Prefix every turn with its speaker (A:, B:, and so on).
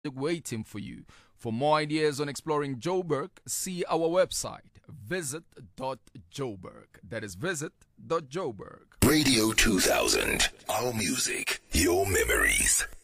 A: waiting for you. For more ideas on exploring Joburg, see our website, visit.joburg. That is visit.joburg.
B: Radio 2000, our music, your memories.